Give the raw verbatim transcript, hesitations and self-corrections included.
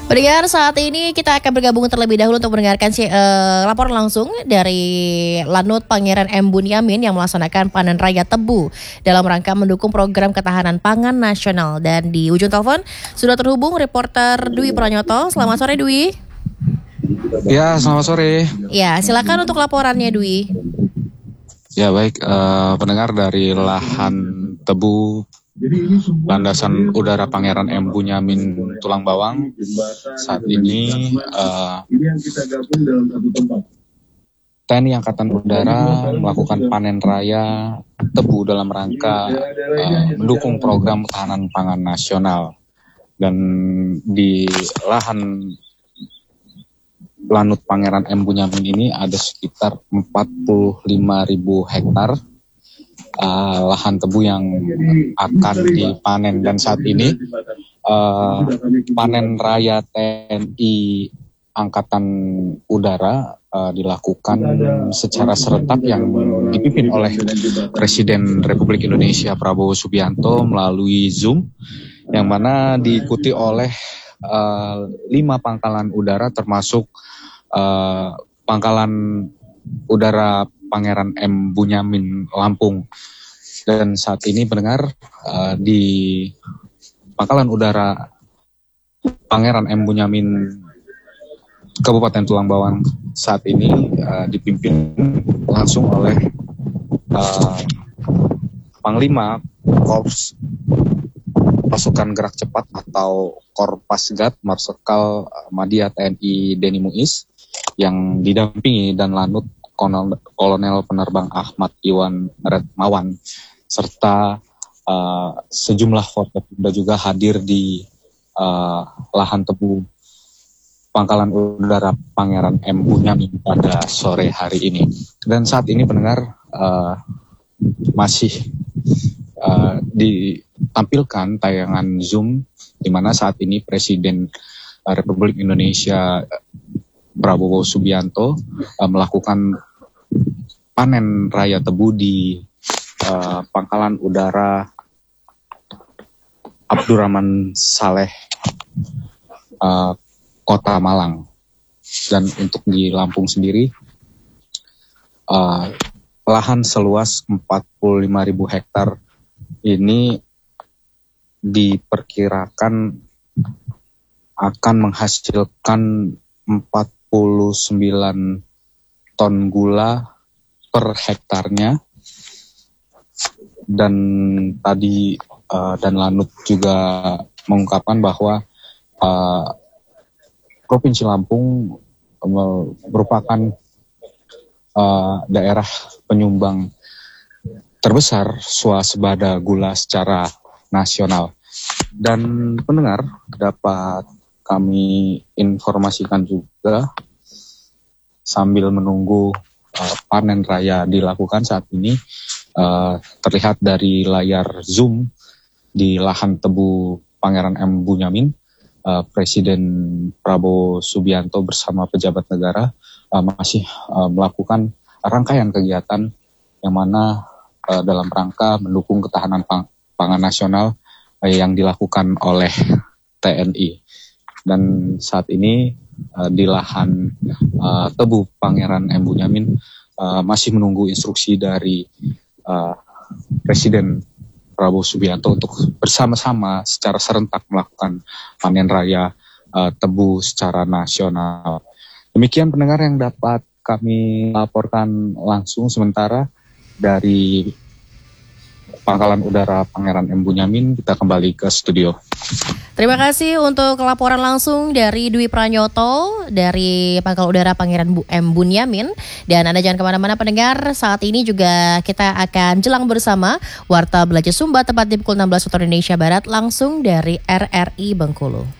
Pendengar, saat ini kita akan bergabung terlebih dahulu untuk mendengarkan si, uh, laporan langsung dari Lanut Pangeran M. Bunyamin yang melaksanakan panen raya tebu dalam rangka mendukung program ketahanan pangan nasional. Dan di ujung telepon sudah terhubung reporter Dwi Pranyoto. Selamat sore, Dwi. Ya, selamat sore. Ya, silakan untuk laporannya, Dwi. Ya, baik, uh, pendengar, dari lahan tebu landasan udara Pangeran M. Bunyamin Tulang Bawang saat ini uh, T N I Angkatan Udara melakukan panen raya tebu dalam rangka uh, mendukung program ketahanan pangan nasional. Dan di lahan Lanut Pangeran M. Bunyamin ini ada sekitar empat puluh lima ribu hektar Uh, lahan tebu yang akan dipanen. Dan saat ini uh, panen raya T N I Angkatan Udara uh, dilakukan secara serentak yang dipimpin oleh Presiden Republik Indonesia Prabowo Subianto melalui Zoom, yang mana diikuti oleh uh, lima pangkalan udara termasuk uh, pangkalan udara Pangeran M. Bunyamin Lampung. Dan saat ini pendengar, uh, di Pangkalan Udara Pangeran M. Bunyamin Kabupaten Tulang Bawang saat ini uh, dipimpin langsung oleh uh, Panglima Korps Pasukan Gerak Cepat atau Korpasgat Marsikal Madya T N I Denny Muiz, yang didampingi dan Lanut Kolonel Penerbang Ahmad Iwan Redmawan, serta uh, sejumlah forkopimda juga hadir di uh, lahan tebu Pangkalan Udara Pangeran M. Bunyamin pada sore hari ini. Dan saat ini pendengar, uh, masih uh, ditampilkan tayangan Zoom di mana saat ini Presiden uh, Republik Indonesia Prabowo Subianto uh, melakukan panen raya tebu di uh, Pangkalan Udara Abdurrahman Saleh, uh, Kota Malang. Dan untuk di Lampung sendiri, uh, lahan seluas empat puluh lima ribu hektar ini diperkirakan akan menghasilkan empat puluh sembilan ton gula per hektarnya. Dan tadi uh, dan Lanut juga mengungkapkan bahwa uh, Provinsi Lampung uh, merupakan uh, daerah penyumbang terbesar swasembada gula secara nasional. Dan pendengar, dapat kami informasikan juga sambil menunggu uh, panen raya dilakukan saat ini, uh, terlihat dari layar Zoom di lahan tebu Pangeran M. Bunyamin, uh, Presiden Prabowo Subianto bersama pejabat negara uh, masih uh, melakukan rangkaian kegiatan yang mana uh, dalam rangka mendukung ketahanan pang- pangan nasional uh, yang dilakukan oleh T N I. Dan saat ini uh, di lahan uh, tebu Pangeran M. Bunyamin uh, masih menunggu instruksi dari uh, Presiden Prabowo Subianto untuk bersama-sama secara serentak melakukan panen raya uh, tebu secara nasional. Demikian pendengar yang dapat kami laporkan langsung sementara dari Pangkalan Udara Pangeran M. Bunyamin. Kita kembali ke studio. Terima kasih untuk laporan langsung dari Dwi Pranyoto dari Pangkalan Udara Pangeran M. Bunyamin. Dan Anda jangan kemana-mana pendengar, saat ini juga kita akan jelang bersama Warta Belajar Sumba tepat di pukul enam belas waktu Indonesia Barat langsung dari R R I Bengkulu.